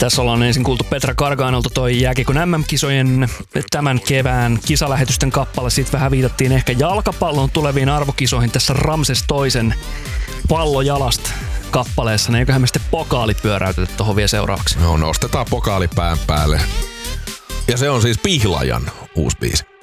Tässä ollaan ensin kuultu Petra Garganolta toi jääkiekon MM-kisojen tämän kevään kisalähetysten kappale. Sitten vähän viitattiin ehkä jalkapallon tuleviin arvokisoihin tässä Ramses toisen pallojalasta kappaleessa. Niin eiköhän me sitten pokaali pyöräytetä tuohon vielä seuraavaksi. No, nostetaan pokaali pään päälle. Ja se on siis Pihlajan uusi biisi.